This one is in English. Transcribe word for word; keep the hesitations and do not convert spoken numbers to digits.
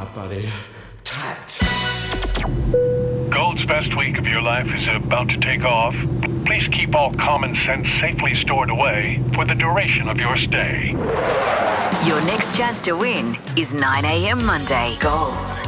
buddy. Tact. Gold's best week of your life is about to take off. Please keep all common sense safely stored away for the duration of your stay. Your next chance to win is nine a.m. Monday. Gold